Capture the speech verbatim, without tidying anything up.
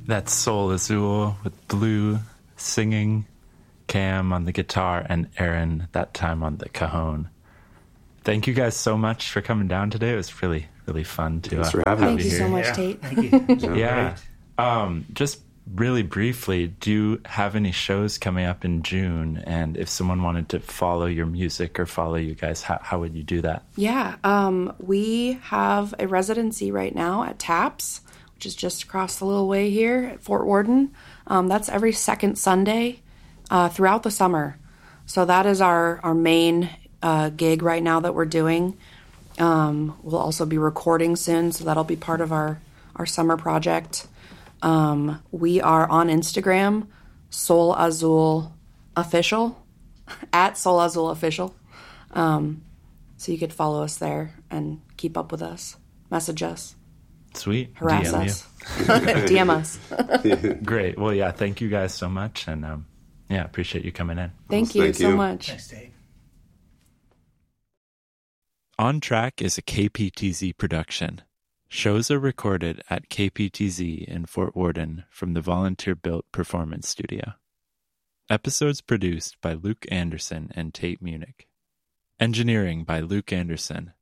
That's Soul Azul with Blue singing, Cam on the guitar, and Aaron that time on the cajon. Thank you guys so much for coming down today. It was really, really fun to Thanks uh, for having have Thank you you here. so much, Yeah, Tate. thank you. Yeah. Um, just really briefly, do you have any shows coming up in June? And if someone wanted to follow your music or follow you guys, how, how would you do that? Yeah, um, we have a residency right now at TAPS, which is just across the little way here at Fort Worden. Um, that's every second Sunday uh, throughout the summer. So that is our, our main uh, gig right now that we're doing. Um, we'll also be recording soon, so that'll be part of our, our summer project. Um, we are on Instagram, Soul Azul Official, at Soul Azul Official. Um, so you could follow us there and keep up with us, message us, Sweet. harass D M us, D M us. you. Great. Well, yeah, thank you guys so much. And um, yeah, appreciate you coming in. Thank you Thank so you. much. Thanks, Dave. On Track is a K P T Z production. Shows are recorded at K P T Z in Fort Worden from the volunteer-built performance studio. Episodes produced by Luke Anderson and Tate Munich. Engineering by Luke Anderson.